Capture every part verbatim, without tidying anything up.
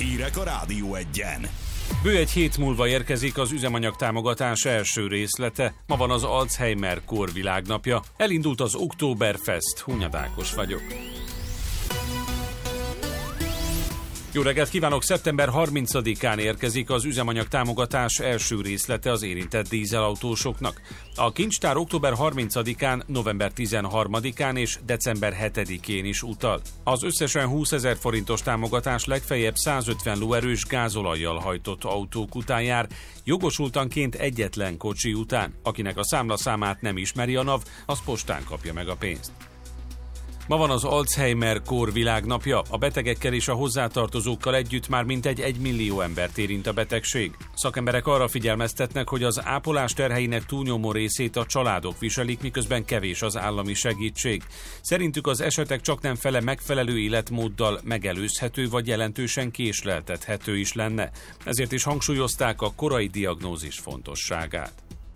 Hírek a Rádió Egyen. Bő egy hét múlva érkezik az üzemanyag támogatás első részlete. Ma van az Alzheimer-kór világnapja. Elindult az Oktoberfest. Hunyad vagyok. Jó reggelt kívánok! szeptember harmincadikán érkezik az üzemanyag támogatás első részlete az érintett dízelautósoknak. A kincstár október harmincadikán, november tizenharmadikán és december hetedikén is utal. Az összesen húszezer forintos támogatás legfeljebb százötven lóerős gázolajjal hajtott autók után jár, jogosultanként egyetlen kocsi után. Akinek a számlaszámát nem ismeri a NAV, az postán kapja meg a pénzt. Ma van az Alzheimer-kór világnapja. A betegekkel és a hozzátartozókkal együtt már mintegy egy millió embert érint a betegség. Szakemberek arra figyelmeztetnek, hogy az ápolás terheinek túlnyomó részét a családok viselik, miközben kevés az állami segítség. Szerintük az esetek csaknem fele megfelelő életmóddal megelőzhető vagy jelentősen késleltethető is lenne. Ezért is hangsúlyozták a korai diagnózis fontosságát.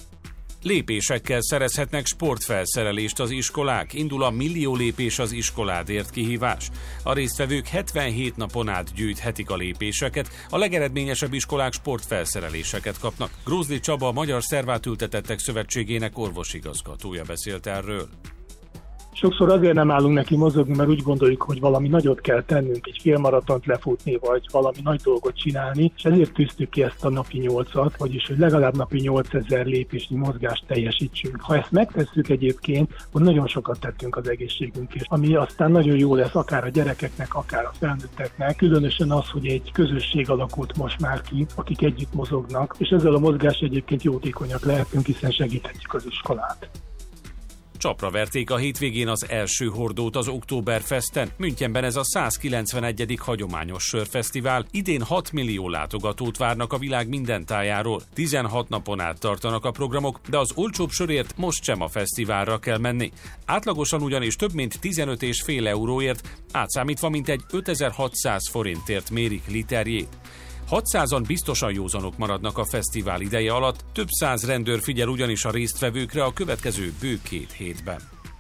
Lépésekkel szerezhetnek sportfelszerelést az iskolák. Indul a Millió lépés az iskoládért kihívás. A résztvevők hetvenhét napon át gyűjthetik a lépéseket, a legeredményesebb iskolák sportfelszereléseket kapnak. Grózdi Csaba, a Magyar Szervátültetettek Szövetségének orvosigazgatója beszélt erről. Sokszor azért nem állunk neki mozogni, mert úgy gondoljuk, hogy valami nagyot kell tennünk, egy félmaratont lefutni, vagy valami nagy dolgot csinálni, és ezért tűztük ki ezt a napi nyolcat, vagyis hogy legalább napi nyolcezer lépésnyi mozgást teljesítsünk. Ha ezt megtesszük egyébként, akkor nagyon sokat tettünk az egészségünkért, ami aztán nagyon jó lesz akár a gyerekeknek, akár a felnőtteknek, különösen az, hogy egy közösség alakult most már ki, akik együtt mozognak, és ezzel a mozgás egyébként jótékonyak lehetünk, hiszen segíthetjük az iskolát. Csapra verték a hétvégén az első hordót az Oktoberfesten. Münchenben ez a százkilencvenegyedik hagyományos sörfesztivál. Idén hat millió látogatót várnak a világ minden tájáról. tizenhat napon át tartanak a programok, de az olcsóbb sörért most sem a fesztiválra kell menni. Átlagosan ugyanis több mint tizenöt és fél euróért, átszámítva mintegy ötezer-hatszáz forintért mérik literjét. hatszázan biztosan józanok maradnak a fesztivál ideje alatt, több száz rendőr figyel ugyanis a résztvevőkre a következő bő két hétben.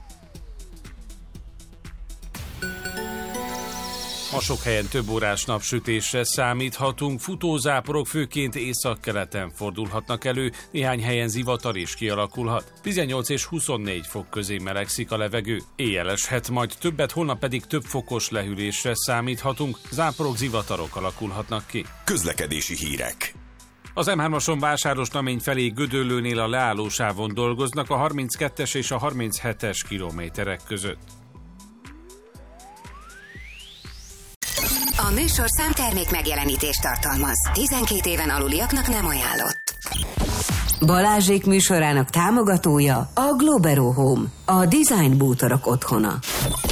Ma sok helyen több órás napsütésre számíthatunk, futózáporok főként északkeleten fordulhatnak elő, néhány helyen zivatar is kialakulhat. tizennyolc és huszonnégy fok közé melegszik a levegő. Éjjel eshet majd többet, holnap pedig több fokos lehűlésre számíthatunk, záporok, zivatarok alakulhatnak ki. Közlekedési hírek. Az em hármason Vásárosnamény felé Gödöllőnél a leállósávon dolgoznak a harminckettes és a harminchetes kilométerek között. A műsorszám termék megjelenítést tartalmaz. tizenkét éven aluliaknak nem ajánlott. Balázsék műsorának támogatója a Globero Home, a design bútorok otthona.